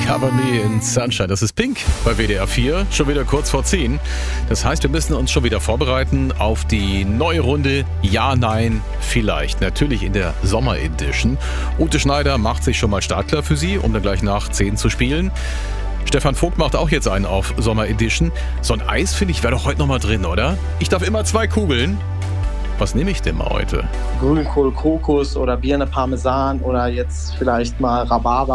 Cover Me in Sunshine. Das ist Pink bei WDR 4, schon wieder kurz vor 10. Das heißt, wir müssen uns schon wieder vorbereiten auf die neue Runde Ja, Nein, Vielleicht. Natürlich in der Sommer-Edition. Ute Schneider macht sich schon mal startklar für Sie, um dann gleich nach 10 zu spielen. Stefan Vogt macht auch jetzt einen auf Sommer-Edition. So ein Eis, finde ich, wäre doch heute noch mal drin, oder? Ich darf immer 2 Kugeln. Was nehme ich denn mal heute? Grünkohl, Kokos oder Birne Parmesan oder jetzt vielleicht mal Rhabarber.